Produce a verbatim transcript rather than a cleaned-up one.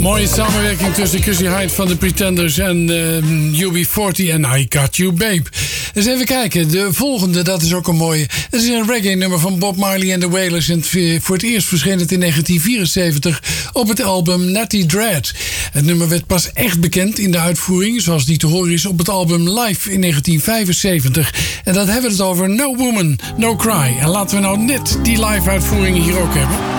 Mooie samenwerking tussen Chrissy Hynde van de Pretenders en uh, U B veertig en I Got You Babe. Dus even kijken, de volgende, dat is ook een mooie. Het is een reggae-nummer van Bob Marley en de Wailers. En voor het eerst verscheen het in negentien vierenzeventig op het album Natty Dread. Het nummer werd pas echt bekend in de uitvoering, zoals die te horen is op het album Live in negentien vijfenzeventig. En dat hebben we het over No Woman, No Cry. En laten we nou net die live-uitvoering hier ook hebben.